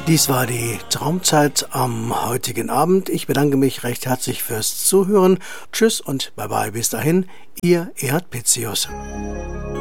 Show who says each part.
Speaker 1: Dies war die Traumzeit am heutigen Abend. Ich bedanke mich recht herzlich fürs Zuhören. Tschüss und bye bye. Bis dahin, Ihr Erhard Pitzius.